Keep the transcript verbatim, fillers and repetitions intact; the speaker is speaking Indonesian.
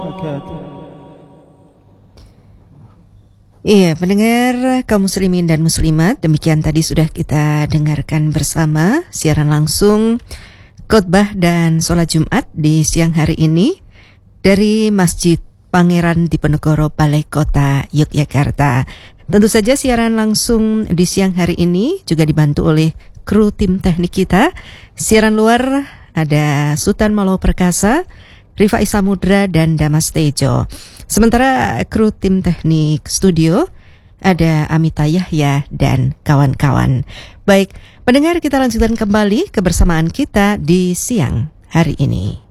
Iya, pendengar kaum muslimin dan muslimat, demikian tadi sudah kita dengarkan bersama siaran langsung khotbah dan sholat Jumat di siang hari ini dari Masjid Pangeran Diponegoro, Balai Kota Yogyakarta. Tentu saja siaran langsung di siang hari ini juga dibantu oleh kru tim teknik kita. Siaran luar ada Sultan Malo Perkasa, Rifai Samudra, dan Damas Tejo. Sementara kru tim teknik studio ada Amita Yahya dan kawan-kawan. Baik, pendengar, kita lanjutkan kembali kebersamaan kita di siang hari ini.